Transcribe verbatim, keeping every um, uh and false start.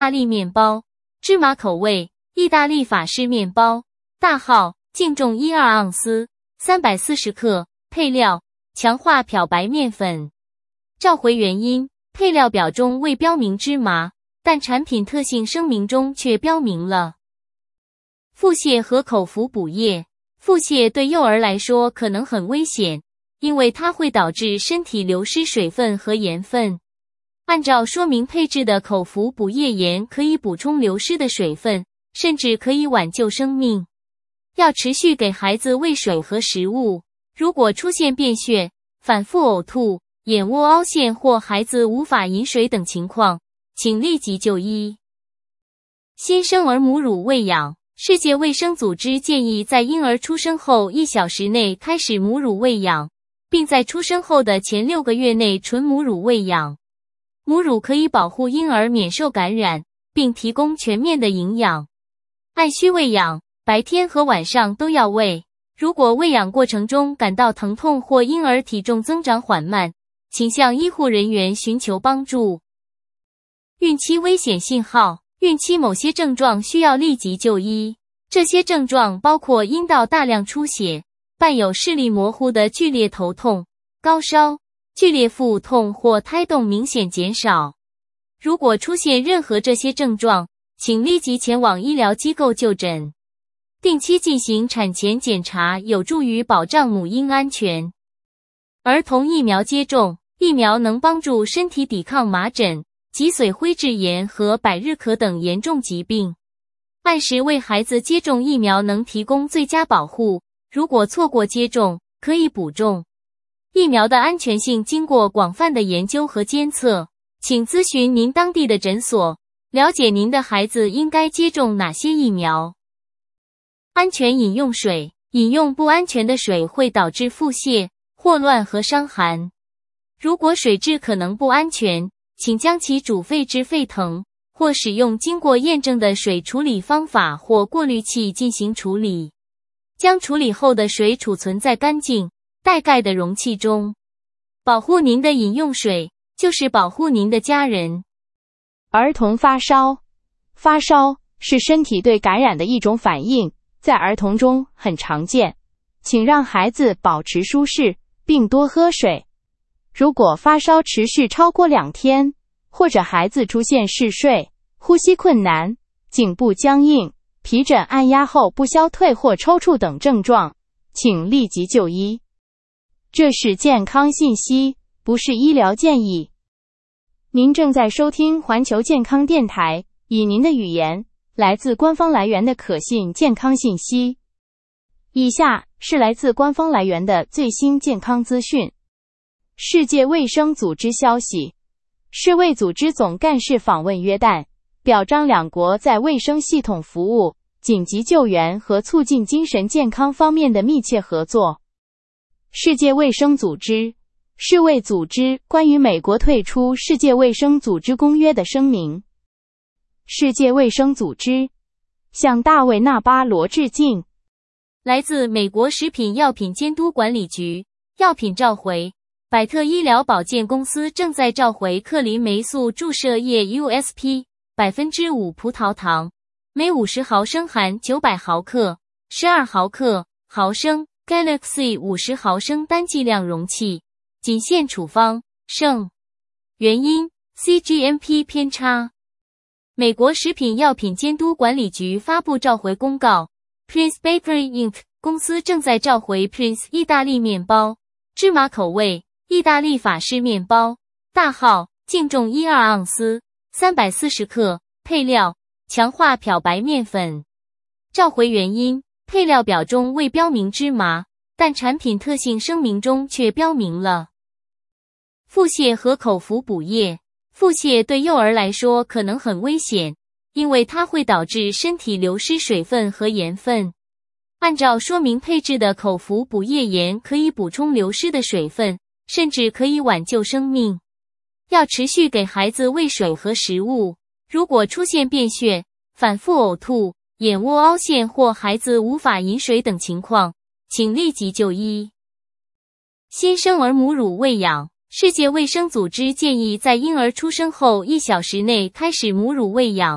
大利面包，芝麻口味，意大利法式面包，大号，净重一二盎司，三百四十克，配料，强化漂白面粉。召回原因，配料表中未标明芝麻，但产品特性声明中却标明了。腹泻和口服补液，腹泻对幼儿来说可能很危险，因为它会导致身体流失水分和盐分。按照说明配置的口服补液盐可以补充流失的水分，甚至可以挽救生命。要持续给孩子喂水和食物，如果出现便血、反复呕吐、眼窝凹陷或孩子无法饮水等情况，请立即就医。新生儿母乳喂养，世界卫生组织建议在婴儿出生后一小时内开始母乳喂养，并在出生后的前六个月内纯母乳喂养。母乳可以保护婴儿免受感染，并提供全面的营养。按需喂养，白天和晚上都要喂。如果喂养过程中感到疼痛或婴儿体重增长缓慢，请向医护人员寻求帮助。孕期危险信号，孕期某些症状需要立即就医。这些症状包括阴道大量出血，伴有视力模糊的剧烈头痛、高烧、剧烈腹痛或胎动明显减少。如果出现任何这些症状，请立即前往医疗机构就诊。定期进行产前检查有助于保障母婴安全。儿童疫苗接种，疫苗能帮助身体抵抗麻疹、脊髓灰质炎和百日咳等严重疾病。按时为孩子接种疫苗能提供最佳保护，如果错过接种，可以补种。疫苗的安全性经过广泛的研究和监测，请咨询您当地的诊所，了解您的孩子应该接种哪些疫苗。安全饮用水，饮用不安全的水会导致腹泻、霍乱和伤寒。如果水质可能不安全，请将其煮沸至沸腾，或使用经过验证的水处理方法或过滤器进行处理。将处理后的水储存在干净、带盖的容器中。保护您的饮用水，就是保护您的家人。 儿童发烧，发烧是身体对感染的一种反应，在儿童中很常见。请让孩子保持舒适，并多喝水。如果发烧持续超过两天，或者孩子出现嗜睡、呼吸困难、颈部僵硬、皮疹按压后不消退或抽搐等症状，请立即就医。这是健康信息，不是医疗建议。您正在收听环球健康电台，以您的语言，来自官方来源的可信健康信息。以下是来自官方来源的最新健康资讯。世界卫生组织消息，世卫组织总干事访问约旦，表彰两国在卫生系统服务、紧急救援和促进精神健康方面的密切合作。世界卫生组织，世卫组织关于美国退出世界卫生组织公约的声明。世界卫生组织向大卫·纳巴罗致敬。 来自美国食品药品监督管理局，药品召回。百特医疗保健公司正在召回克林霉素注射液 U S P 百分之五 葡萄糖，每五十毫升含九百毫克、十二毫克、毫升 Galaxy 五十毫升单剂量容器，仅限处方，剩。原因 C G M P 偏差。美国食品药品监督管理局发布召回公告 Prince Bakery Incorporated 公司正在召回 Prince 意大利面包，芝麻口味，意大利法式面包，大号，净重一二盎司，三百四十克，配料，强化漂白面粉。召回原因，配料表中未标明芝麻，但产品特性声明中却标明了。腹泻和口服补液，腹泻对幼儿来说可能很危险，因为它会导致身体流失水分和盐分。按照说明配置的口服补液盐可以补充流失的水分，甚至可以挽救生命。要持续给孩子喂水和食物，如果出现便血、反复呕吐、眼窝凹陷或孩子无法饮水等情况，请立即就医。新生儿母乳喂养，世界卫生组织建议在婴儿出生后一小时内开始母乳喂养。